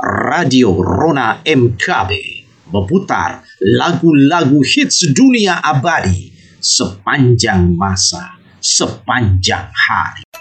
Radio Rona MKB memutar lagu-lagu hits dunia abadi sepanjang masa, sepanjang hari.